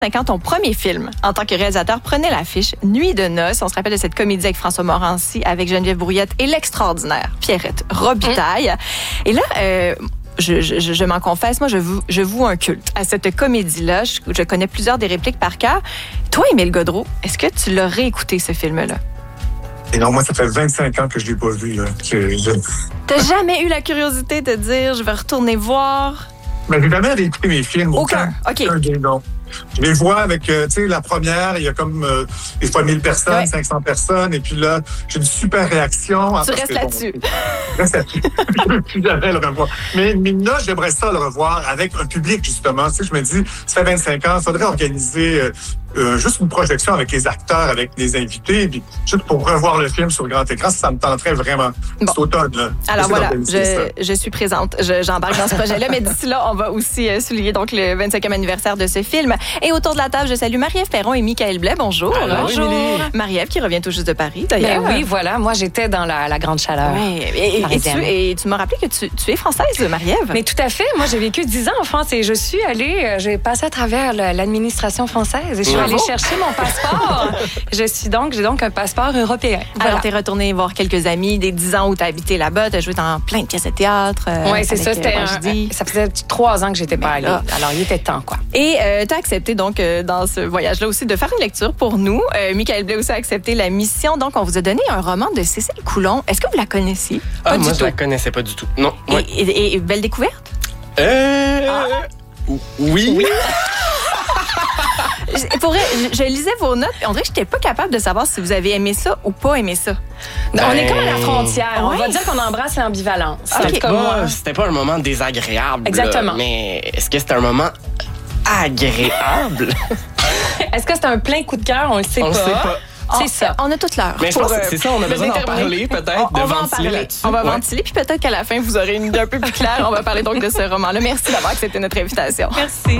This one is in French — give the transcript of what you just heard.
Quand ton premier film, en tant que réalisateur, prenait l'affiche Nuit de noces. On se rappelle de cette comédie avec François Morancy, avec Geneviève Brouillette et l'extraordinaire Pierrette Robitaille. Et là, je m'en confesse, moi, je voue un culte à cette comédie-là. Je connais plusieurs des répliques par cœur. Toi, Émile Gaudreault, est-ce que tu l'as réécouté, ce film-là? Et non, moi, ça fait 25 ans que je ne l'ai pas vu. T'as jamais eu la curiosité de dire, je vais retourner voir? Mais j'ai jamais réécouté mes films. Aucun? OK. Non. Je les vois avec, tu sais, la première, il y a comme des fois 1000 personnes, ouais. 500 personnes, et puis là, j'ai une super réaction. Tu restes là-dessus. Je reste là-dessus. Je ne veux plus jamais le revoir. Mais là, j'aimerais ça le revoir avec un public, justement. Tu sais, je me dis, ça fait 25 ans, il faudrait organiser juste une projection avec les acteurs, avec les invités, puis juste pour revoir le film sur le grand écran, ça me tenterait vraiment. Bon. C'est automne, là. Alors voilà, je suis présente. J'embarque dans ce projet-là, mais d'ici là, on va aussi souligner donc le 25e anniversaire de ce film. Et autour de la table, je salue Marie-Ève Perron et Michael Blais. Bonjour. Alors, bonjour. Marie-Ève qui revient tout juste de Paris, d'ailleurs. Ben oui, voilà. Moi, j'étais dans la grande chaleur. Oui. Et tu m'as rappelé que tu es française, Marie-Ève. Mais tout à fait. Moi, j'ai vécu 10 ans en France et j'ai passé à travers l'administration française et je suis allée chercher mon passeport. J'ai donc un passeport européen. Voilà. Alors, t'es retournée voir quelques amis des 10 ans où t'as habité là-bas. T'as joué dans plein de pièces de théâtre. Oui, c'est ça. Ça faisait 3 ans que j'étais pas allée. Alors, il était temps, quoi. Et t'as accepté donc dans ce voyage-là aussi de faire une lecture pour nous. Michael Blais aussi a accepté la mission. Donc, on vous a donné un roman de Cécile Coulon. Est-ce que vous la connaissiez? Pas du tout. Je la connaissais pas du tout. Non. Ouais. Et belle découverte? Oui. Pour vrai, je lisais vos notes et on dirait que j'étais pas capable de savoir si vous avez aimé ça ou pas aimé ça. On est comme à la frontière. On va dire qu'on embrasse l'ambivalence. C'était pas un moment désagréable. Exactement. Là, mais est-ce que c'était un moment agréable? Est-ce que c'est un plein coup de cœur? On le sait pas. On le sait pas. C'est ça. On a toute l'heure. Mais je pense que c'est ça, on a besoin d'en parler peut-être, de ventiler là-dessus. On va ventiler, puis peut-être qu'à la fin, vous aurez une idée un peu plus claire. On va parler donc de ce roman-là. Merci d'avoir accepté notre invitation. Merci.